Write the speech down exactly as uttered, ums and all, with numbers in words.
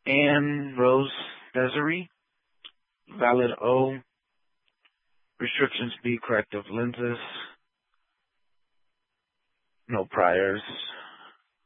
Anne Rose Desiree, valid O, restrictions B, corrective lenses, no priors.